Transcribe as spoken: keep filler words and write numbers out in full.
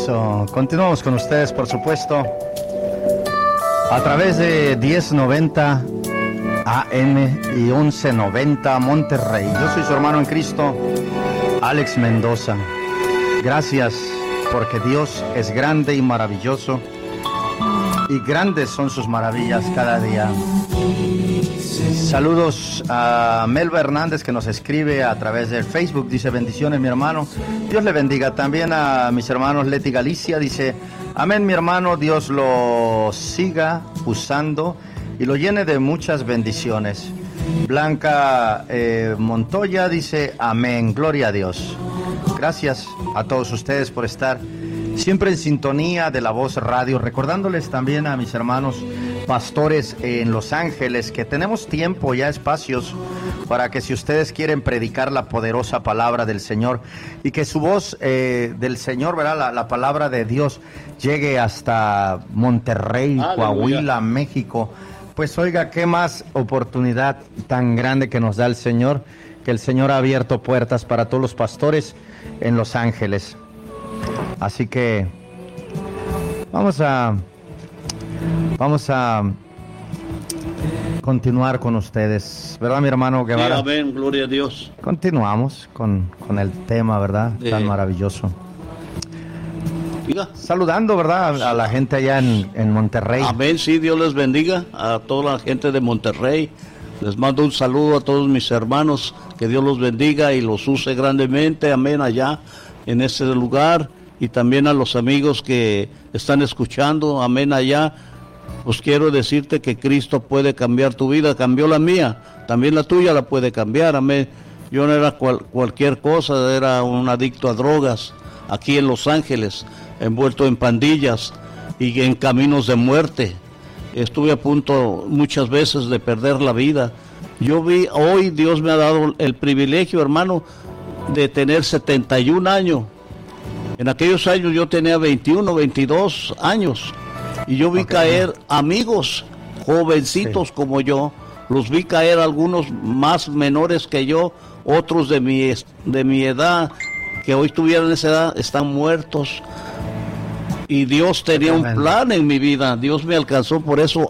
Eso, continuamos con ustedes, por supuesto, a través de diez noventa A M y once noventa Monterrey. Yo soy su hermano en Cristo, Alex Mendoza. Gracias, porque Dios es grande y maravilloso, y grandes son sus maravillas cada día. Saludos a Melba Hernández, que nos escribe a través del Facebook, dice: bendiciones, mi hermano, Dios le bendiga. También a mis hermanos Leti Galicia, dice: amén, mi hermano, Dios lo siga usando y lo llene de muchas bendiciones. Blanca eh, Montoya dice: amén, gloria a Dios. Gracias a todos ustedes por estar siempre en sintonía de La Voz Radio, recordándoles también a mis hermanos pastores en Los Ángeles que tenemos tiempo, ya espacios, para que si ustedes quieren predicar la poderosa palabra del Señor y que su voz eh, del Señor, ¿verdad? La, la palabra de Dios llegue hasta Monterrey, ¡aleluya! Coahuila, México. Pues oiga, qué más oportunidad tan grande que nos da el Señor, que el Señor ha abierto puertas para todos los pastores en Los Ángeles. Así que vamos a vamos a continuar con ustedes, ¿verdad, mi hermano Guevara? Sí, amén, gloria a Dios. Continuamos con, con el tema, ¿verdad? Sí. Tan maravilloso. Diga. Saludando, ¿verdad? A, a la gente allá en, en Monterrey. Amén, sí, Dios les bendiga a toda la gente de Monterrey. Les mando un saludo a todos mis hermanos, que Dios los bendiga y los use grandemente, amén, allá en ese lugar. Y también a los amigos que están escuchando, amén, allá. Pues quiero decirte que Cristo puede cambiar tu vida, cambió la mía, también la tuya la puede cambiar, amén. Yo no era cual, cualquier cosa, era un adicto a drogas, aquí en Los Ángeles, envuelto en pandillas y en caminos de muerte. Estuve a punto muchas veces de perder la vida. Yo vi, hoy Dios me ha dado el privilegio, hermano, de tener setenta y un años. En aquellos años yo tenía veintiuno, veintidós años y yo vi okay. caer amigos jovencitos sí. como yo, los vi caer algunos más menores que yo, otros de mi, de mi edad, que hoy tuvieran esa edad, están muertos. Y Dios tenía un plan en mi vida, Dios me alcanzó, por eso